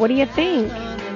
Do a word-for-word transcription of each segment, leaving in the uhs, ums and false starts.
What do you think?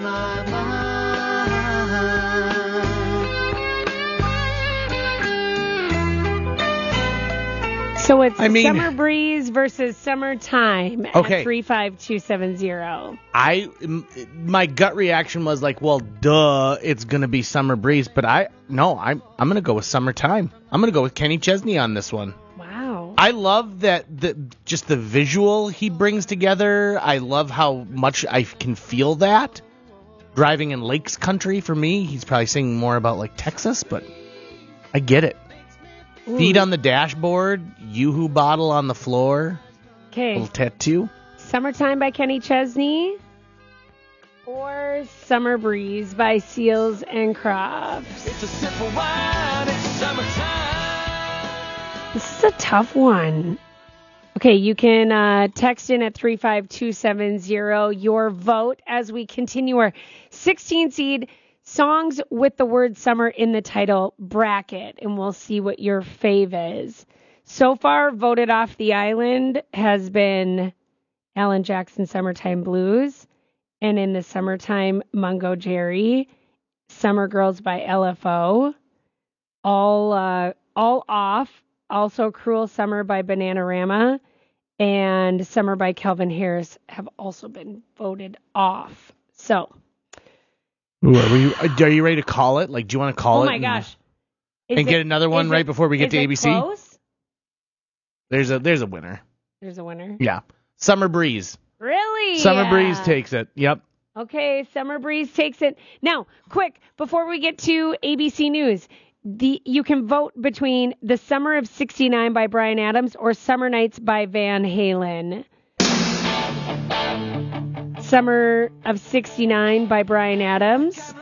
So it's I mean, Summer Breeze versus Summertime okay. at three five two seven zero. I, my gut reaction was like, well, duh, it's going to be Summer Breeze. But I, no, I'm, I'm going to go with Summertime. I'm going to go with Kenny Chesney on this one. Wow. I love that, the, just the visual he brings together. I love how much I can feel that. Driving in Lakes Country for me, he's probably singing more about like Texas, but I get it. Ooh. Feet on the dashboard, Yoo-hoo bottle on the floor, Okay. little tattoo. Summertime by Kenny Chesney or Summer Breeze by Seals and Crofts? It's a simple wine, it's summertime. This is a tough one. Okay, you can uh, text in at three five two seven zero your vote as we continue our sixteen seed songs with the word summer in the title bracket, and we'll see what your fave is. So far, voted off the island has been Alan Jackson, Summertime Blues, and in the summertime, Mungo Jerry, Summer Girls by L F O, all uh, all off, also Cruel Summer by Bananarama, and Summer by Calvin Harris have also been voted off. So, Ooh, are, we, are you ready to call it? Like, do you want to call oh it? my and, gosh. Is and it, get another one right it, before we get to it A B C? Close? There's a there's a winner. There's a winner. Yeah. Summer Breeze. Really? Summer Yeah. Breeze takes it. Yep. Okay, Summer Breeze takes it. Now, quick, before we get to A B C News, the you can vote between The Summer of sixty-nine by Bryan Adams or Summer Nights by Van Halen. Summer of sixty-nine by Bryan Adams.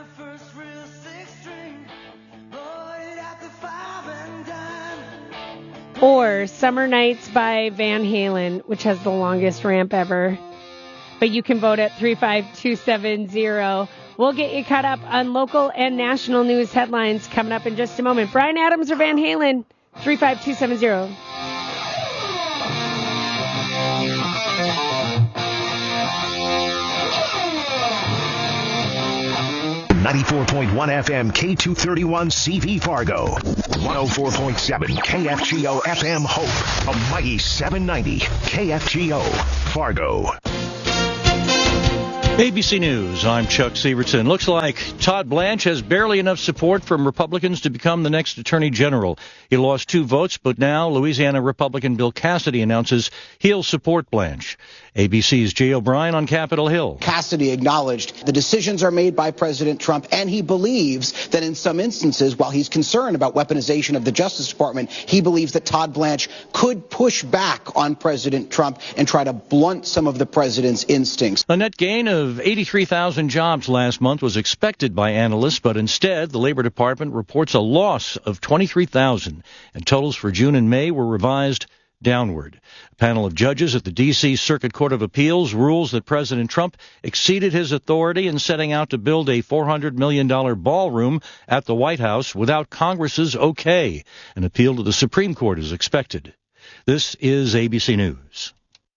Or Summer Nights by Van Halen, which has the longest ramp ever. But you can vote at three five two seven zero. We'll get you caught up on local and national news headlines coming up in just a moment. Bryan Adams or Van Halen? three five two seven zero. ninety-four point one F M K two thirty-one C V Fargo. one oh four point seven K F G O F M Hope. A mighty seven ninety K F G O Fargo. A B C News, I'm Chuck Severson. Looks like Todd Blanche has barely enough support from Republicans to become the next Attorney General. He lost two votes, but now Louisiana Republican Bill Cassidy announces he'll support Blanche. A B C's Jay O'Brien on Capitol Hill. Cassidy acknowledged the decisions are made by President Trump, and he believes that in some instances, while he's concerned about weaponization of the Justice Department, he believes that Todd Blanche could push back on President Trump and try to blunt some of the president's instincts. A net gain of eighty-three thousand jobs last month was expected by analysts, but instead the Labor Department reports a loss of twenty-three thousand, and totals for June and May were revised downward. A panel of judges at the D C Circuit Court of Appeals rules that President Trump exceeded his authority in setting out to build a four hundred million dollars ballroom at the White House without Congress's okay. An appeal to the Supreme Court is expected. This is A B C News.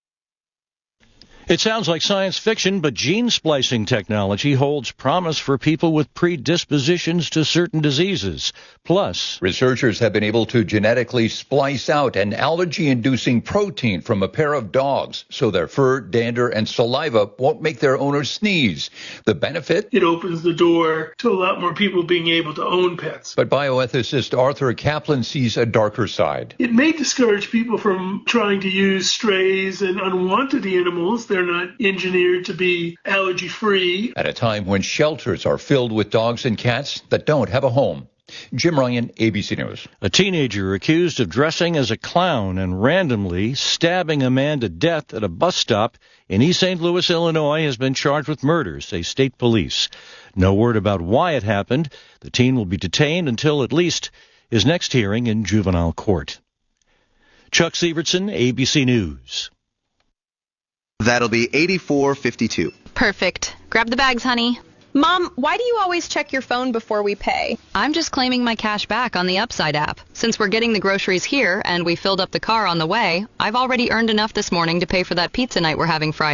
It sounds like science fiction, but gene splicing technology holds promise for people with predispositions to certain diseases. Plus, researchers have been able to genetically splice out an allergy-inducing protein from a pair of dogs so their fur, dander, and saliva won't make their owners sneeze. The benefit? It opens the door to a lot more people being able to own pets. But bioethicist Arthur Kaplan sees a darker side. It may discourage people from trying to use strays and unwanted animals. They're not engineered to be allergy-free. At a time when shelters are filled with dogs and cats that don't have a home. Jim Ryan, A B C News. A teenager accused of dressing as a clown and randomly stabbing a man to death at a bus stop in East Saint Louis, Illinois, has been charged with murder, say state police. No word about why it happened. The teen will be detained until at least his next hearing in juvenile court. Chuck Severson, A B C News. That'll be eighty-four fifty-two. Perfect. Grab the bags, honey. Mom, why do you always check your phone before we pay? I'm just claiming my cash back on the Upside app. Since we're getting the groceries here and we filled up the car on the way, I've already earned enough this morning to pay for that pizza night we're having Friday.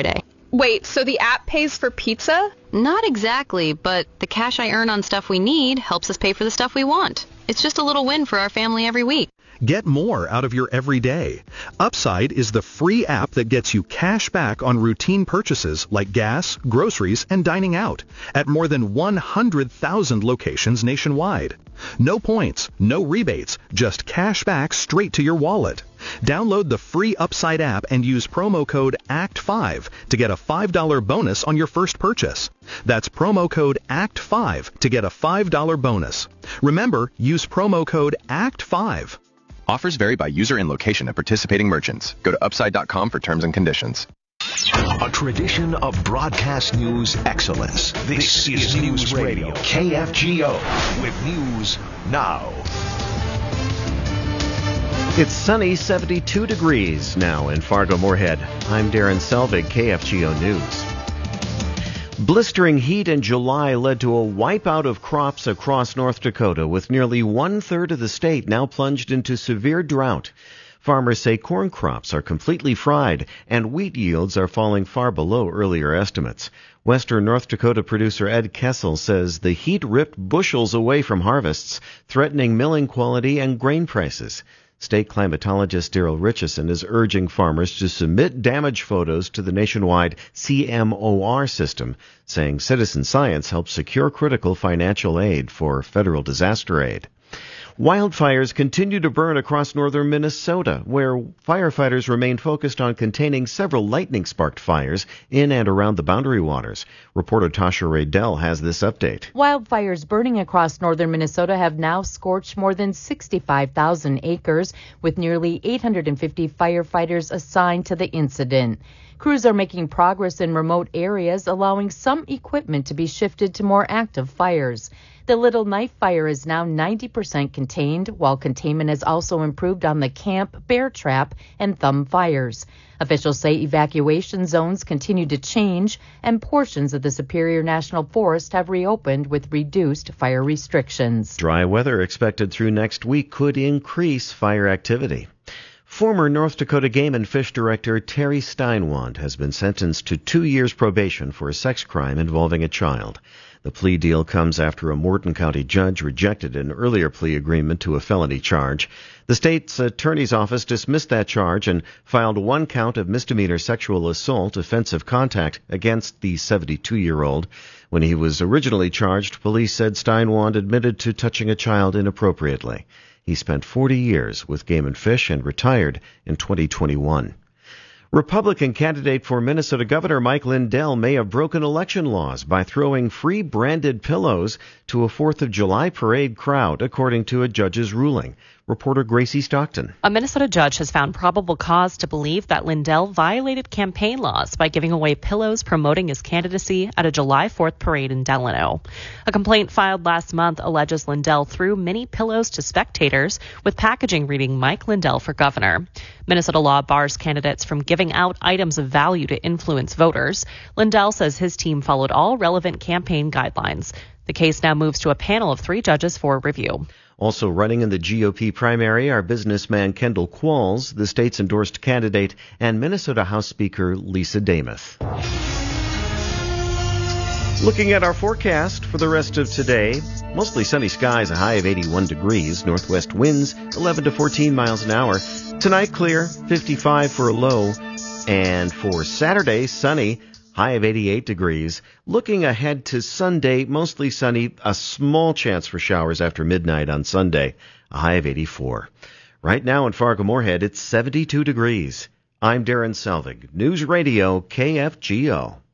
Wait, so the app pays for pizza? Not exactly, but the cash I earn on stuff we need helps us pay for the stuff we want. It's just a little win for our family every week. Get more out of your everyday. Upside is the free app that gets you cash back on routine purchases like gas, groceries, and dining out at more than one hundred thousand locations nationwide. No points, no rebates, just cash back straight to your wallet. Download the free Upside app and use promo code A C T five to get a five dollars bonus on your first purchase. That's promo code A C T five to get a five dollars bonus. Remember, use promo code A C T five. Offers vary by user and location at participating merchants. Go to upside dot com for terms and conditions. A tradition of broadcast news excellence. This, this is News Radio, K F G O, with news now. It's sunny, seventy-two degrees now in Fargo-Moorhead. I'm Darren Selvig, K F G O News. Blistering heat in July led to a wipeout of crops across North Dakota, with nearly one-third of the state now plunged into severe drought. Farmers say corn crops are completely fried, and wheat yields are falling far below earlier estimates. Western North Dakota producer Ed Kessel says the heat ripped bushels away from harvests, threatening milling quality and grain prices. State climatologist Daryl Richardson is urging farmers to submit damage photos to the nationwide C M O R system, saying citizen science helps secure critical financial aid for federal disaster aid. Wildfires continue to burn across northern Minnesota, where firefighters remain focused on containing several lightning-sparked fires in and around the Boundary Waters. Reporter Tasha Raydell has this update. Wildfires burning across northern Minnesota have now scorched more than sixty-five thousand acres, with nearly eight hundred fifty firefighters assigned to the incident. Crews are making progress in remote areas, allowing some equipment to be shifted to more active fires. The Little Knife Fire is now ninety percent contained, while containment has also improved on the Camp, Bear Trap, and Thumb fires. Officials say evacuation zones continue to change, and portions of the Superior National Forest have reopened with reduced fire restrictions. Dry weather expected through next week could increase fire activity. Former North Dakota Game and Fish Director Terry Steinwand has been sentenced to two years probation for a sex crime involving a child. The plea deal comes after a Morton County judge rejected an earlier plea agreement to a felony charge. The state's attorney's office dismissed that charge and filed one count of misdemeanor sexual assault, offensive contact, against the seventy-two-year-old. When he was originally charged, police said Steinwand admitted to touching a child inappropriately. He spent forty years with Game and Fish and retired in twenty twenty-one. Republican candidate for Minnesota Governor Mike Lindell may have broken election laws by throwing free branded pillows to a fourth of July parade crowd, according to a judge's ruling. Reporter Gracie Stockton. A Minnesota judge has found probable cause to believe that Lindell violated campaign laws by giving away pillows promoting his candidacy at a July fourth parade in Delano. A complaint filed last month alleges Lindell threw mini pillows to spectators with packaging reading Mike Lindell for governor. Minnesota law bars candidates from giving out items of value to influence voters. Lindell says his team followed all relevant campaign guidelines. The case now moves to a panel of three judges for review. Also running in the G O P primary are businessman Kendall Qualls, the state's endorsed candidate, and Minnesota House Speaker Lisa Damuth. Looking at our forecast for the rest of today, mostly sunny skies, a high of eighty-one degrees, northwest winds eleven to fourteen miles an hour. Tonight clear, fifty-five for a low, and for Saturday, sunny, high of eighty-eight degrees. Looking ahead to Sunday, mostly sunny, a small chance for showers after midnight on Sunday, a high of eighty-four. Right now in Fargo-Moorhead, it's seventy-two degrees. I'm Darren Selvig, News Radio K F G O.